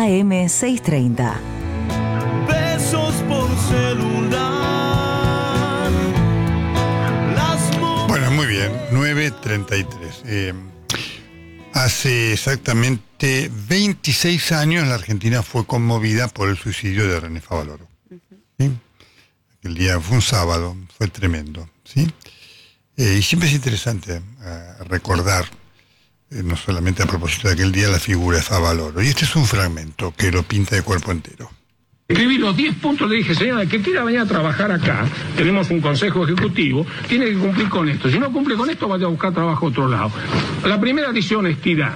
AM630. Besos por celular. Bueno, muy bien, 9:33. Hace exactamente 26 años la Argentina fue conmovida por el suicidio de René Favaloro. ¿Sí? El día fue un sábado, fue tremendo, ¿sí? Y siempre es interesante recordar, no solamente a propósito de aquel día, la figura de Favaloro. Y este es un fragmento que lo pinta de cuerpo entero. Escribí los 10 puntos, le dije, señora, el que quiera venir a trabajar acá, tenemos un consejo ejecutivo, tiene que cumplir con esto. Si no cumple con esto, vaya a buscar trabajo a otro lado. La primera dice honestidad.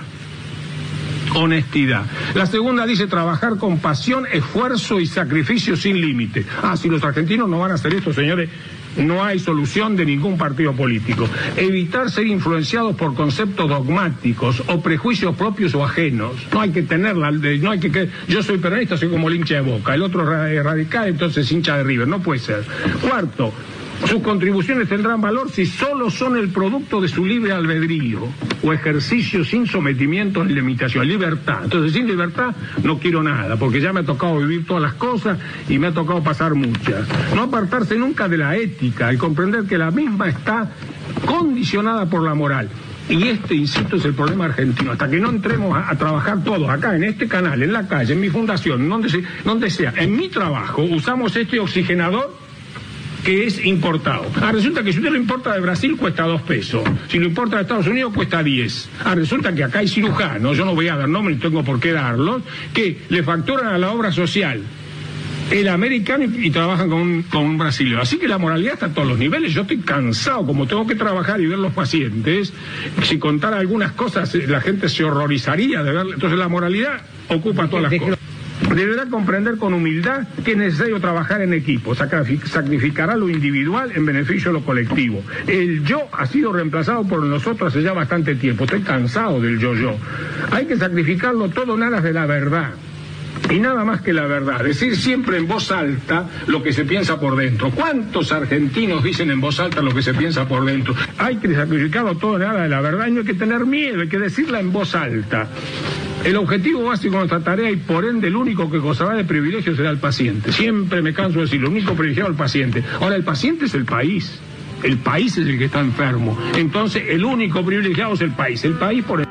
Honestidad. La segunda dice trabajar con pasión, esfuerzo y sacrificio sin límite. Si los argentinos no van a hacer esto, señores, no hay solución de ningún partido político. Evitar ser influenciados por conceptos dogmáticos o prejuicios propios o ajenos. No hay que tenerla, no hay que yo soy peronista, soy como el hincha de Boca, el otro es radical, entonces hincha de River, no puede ser. Cuarto, sus contribuciones tendrán valor si solo son el producto de su libre albedrío o ejercicio sin sometimiento ni limitación, libertad. Entonces, sin libertad no quiero nada, porque ya me ha tocado vivir todas las cosas y me ha tocado pasar muchas. No apartarse nunca de la ética y comprender que la misma está condicionada por la moral. Y insisto, es el problema argentino. Hasta que no entremos a trabajar todos acá, en este canal, en la calle, en mi fundación, donde sea, en mi trabajo, usamos este oxigenador que es importado. Resulta que si usted lo importa de Brasil cuesta 2 pesos. Si lo importa de Estados Unidos cuesta 10. Resulta que acá hay cirujanos, yo no voy a dar nombres, ni tengo por qué darlos, que le facturan a la obra social el americano y trabajan con un brasileño. Así que la moralidad está a todos los niveles. Yo estoy cansado, como tengo que trabajar y ver los pacientes, si contara algunas cosas la gente se horrorizaría de verlo. Entonces la moralidad ocupa todas las cosas. Deberá comprender con humildad que es necesario trabajar en equipo, sacrificará lo individual en beneficio de lo colectivo. El yo ha sido reemplazado por nosotros hace ya bastante tiempo, estoy cansado del yo. Hay que sacrificarlo todo en aras de la verdad. Y nada más que la verdad, decir siempre en voz alta lo que se piensa por dentro. ¿Cuántos argentinos dicen en voz alta lo que se piensa por dentro? Hay que sacrificarlo todo en aras de la verdad y no hay que tener miedo, hay que decirla en voz alta. El objetivo básico de nuestra tarea y por ende el único que gozará de privilegio será el paciente. Siempre me canso de decirlo, el único privilegiado es el paciente. Ahora, el paciente es el país. El país es el que está enfermo. Entonces, el único privilegiado es el país. El país por...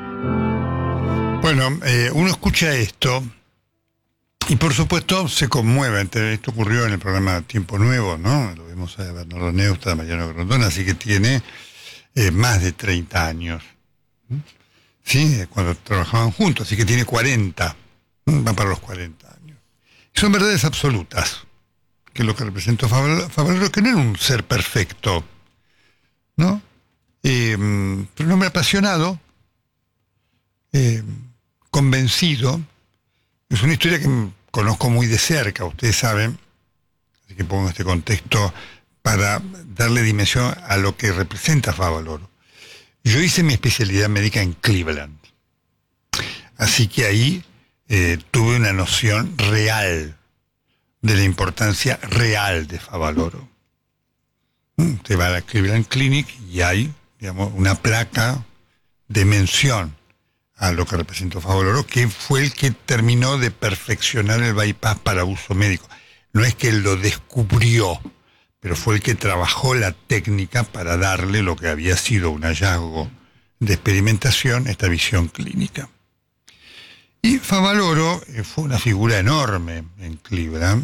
Bueno, uno escucha esto y por supuesto se conmueve. Esto ocurrió en el programa Tiempo Nuevo, ¿no? Lo vimos a Bernardo Neustadt, a Mariano Grondona, así que tiene más de 30 años. Sí, cuando trabajaban juntos, así que tiene 40, van para los 40 años. Y son verdades absolutas, que es lo que representó Favaloro, que no era un ser perfecto, ¿no? Pero un hombre apasionado, convencido. Es una historia que conozco muy de cerca, ustedes saben, así que pongo este contexto para darle dimensión a lo que representa Favaloro. Yo hice mi especialidad médica en Cleveland, así que ahí tuve una noción real de la importancia real de Favaloro. Usted va a la Cleveland Clinic y hay, digamos, una placa de mención a lo que representó Favaloro, que fue el que terminó de perfeccionar el bypass para uso médico. No es que él lo descubrió, pero fue el que trabajó la técnica para darle lo que había sido un hallazgo de experimentación, esta visión clínica. Y Favaloro fue una figura enorme en Cleveland,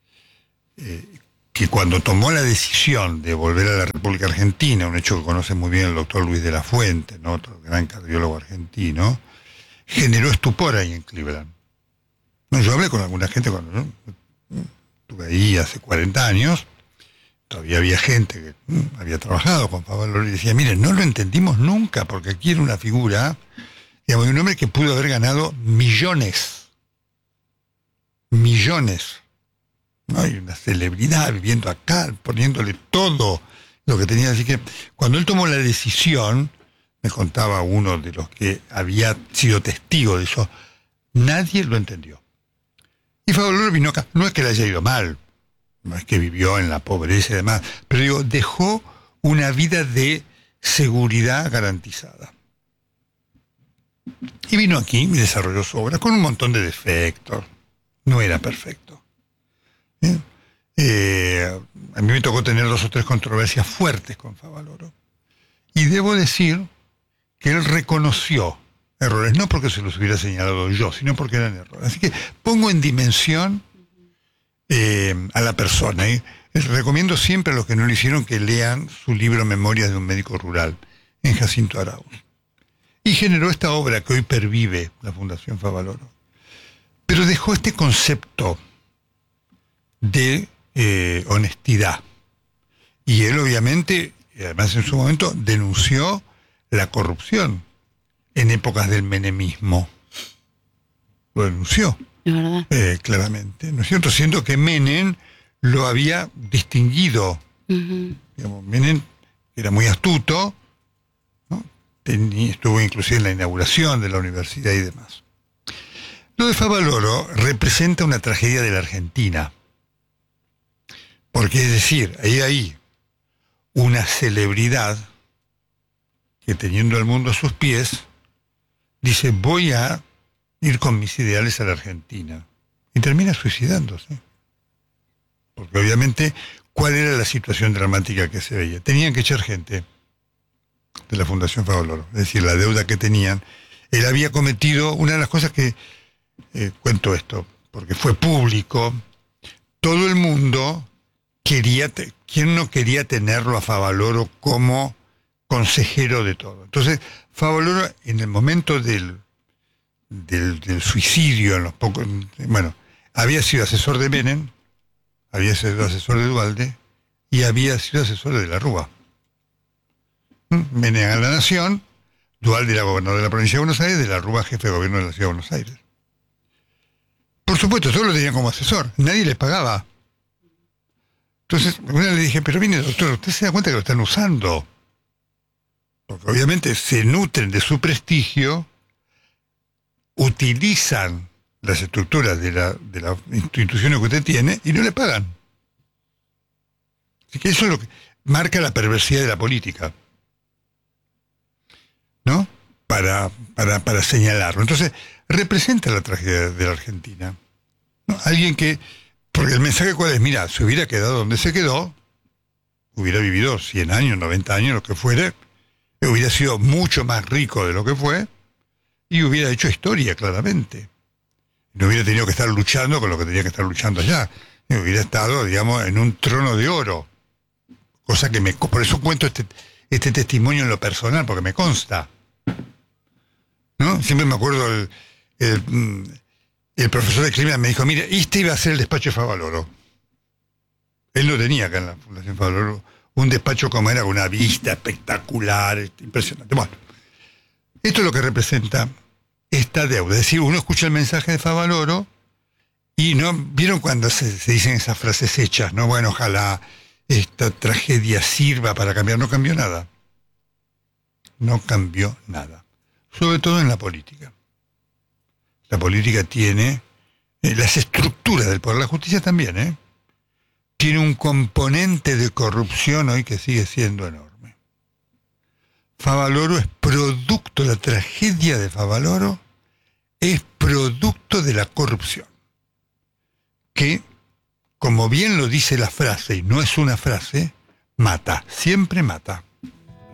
que cuando tomó la decisión de volver a la República Argentina, un hecho que conoce muy bien el doctor Luis de la Fuente, ¿no? Otro gran cardiólogo argentino, generó estupor ahí en Cleveland. No, yo hablé con alguna gente cuando yo estuve ahí hace 40 años, todavía había gente que había trabajado con Favaloro y decía, miren, no lo entendimos nunca, porque aquí era una figura, digamos, un hombre que pudo haber ganado millones, ¿no? Hay una celebridad viviendo acá, poniéndole todo lo que tenía. Así que cuando él tomó la decisión, me contaba uno de los que había sido testigo de eso, nadie lo entendió. Y Favaloro vino acá, no es que le haya ido mal, no es que vivió en la pobreza y demás, pero digo, dejó una vida de seguridad garantizada. Y vino aquí y desarrolló su obra con un montón de defectos. No era perfecto. A mí me tocó tener 2 o 3 controversias fuertes con Favaloro. Y debo decir que él reconoció errores, no porque se los hubiera señalado yo, sino porque eran errores. Así que pongo en dimensión a la persona. Les recomiendo siempre a los que no lo hicieron que lean su libro Memorias de un médico rural, en Jacinto Arauz. Y generó esta obra que hoy pervive la Fundación Favaloro. Pero dejó este concepto de honestidad. Y él obviamente, y además en su momento, denunció la corrupción en épocas del menemismo. Lo denunció. Es verdad. Claramente. ¿No es cierto? Siendo que Menem lo había distinguido. Uh-huh. Digamos, Menem era muy astuto, ¿no? Estuvo inclusive en la inauguración de la universidad y demás. Lo de Favaloro representa una tragedia de la Argentina. Porque es decir, hay una celebridad que teniendo al mundo a sus pies, dice, voy a ir con mis ideales a la Argentina. Y termina suicidándose. Porque obviamente, ¿cuál era la situación dramática que se veía? Tenían que echar gente de la Fundación Favaloro. Es decir, la deuda que tenían. Él había cometido una de las cosas que, cuento esto, porque fue público, todo el mundo quería, ¿quién no quería tenerlo a Favaloro como consejero de todo? Entonces, Favaloro, en el momento del suicidio, en los pocos, bueno, había sido asesor de Menem, había sido asesor de Duhalde y había sido asesor de la Rúa. Menem a la Nación, Duhalde era gobernador de la provincia de Buenos Aires, de la Rúa jefe de gobierno de la ciudad de Buenos Aires. Por supuesto, todos lo tenían como asesor, nadie les pagaba. Entonces, una le dije, pero mire, doctor, ¿usted se da cuenta que lo están usando? Porque obviamente se nutren de su prestigio, utilizan las estructuras de las instituciones que usted tiene y no le pagan. Así que eso es lo que marca la perversidad de la política, ¿no? Para señalarlo. Entonces, representa la tragedia de la Argentina, ¿no? Alguien que, porque el mensaje cuál es, mira, se hubiera quedado donde se quedó, hubiera vivido 100 años, 90 años, lo que fuere, hubiera sido mucho más rico de lo que fue, y hubiera hecho historia, claramente. No hubiera tenido que estar luchando con lo que tenía que estar luchando allá. Hubiera estado, digamos, en un trono de oro. Cosa que por eso cuento este testimonio en lo personal, porque me consta. ¿No? Siempre me acuerdo el profesor de Clima me dijo, mira, este iba a ser el despacho de Favaloro. Él no tenía acá en la Fundación Favaloro un despacho como era, con una vista espectacular, impresionante. Bueno, esto es lo que representa esta deuda. Es decir, uno escucha el mensaje de Favaloro y no vieron cuando se dicen esas frases hechas, ¿no? Bueno, ojalá esta tragedia sirva para cambiar. No cambió nada. No cambió nada. Sobre todo en la política. La política tiene las estructuras del poder, la justicia también, ¿eh? Tiene un componente de corrupción hoy que sigue siendo enorme. Favaloro es producto, la tragedia de Favaloro es producto de la corrupción. Que, como bien lo dice la frase, y no es una frase, mata, siempre mata.